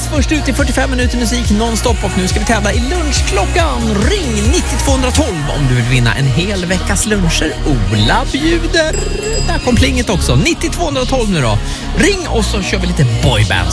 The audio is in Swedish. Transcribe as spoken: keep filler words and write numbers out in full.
först ut i fyrtiofem minuter musik nonstop och nu ska vi tävla i lunchklockan. Ring nittio tvåhundratolv om du vill vinna en hel veckas luncher. Ola bjuder. Där kom plinget också. nittio tvåhundratolv nu då. Ring och så kör vi lite boyband.